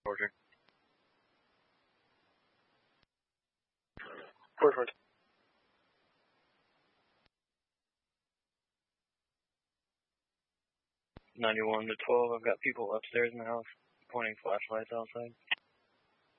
Orchard. Perfect. 91 to 12, I've got people upstairs in the house pointing flashlights outside.